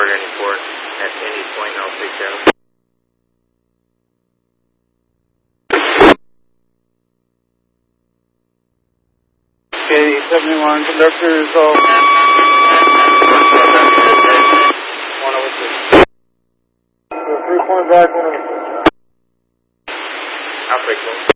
report any port at any point. I'll take care of it. K-71 conductor is all. 106. 3 point back, 106. I'll take one.